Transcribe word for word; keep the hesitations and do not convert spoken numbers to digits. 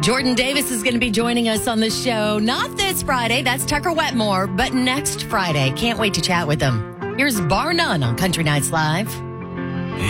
Jordan Davis is going to be joining us on the show. Not this Friday. That's Tucker Wetmore. But next Friday. Can't wait to chat with him. Here's Bar None on Country Nights Live.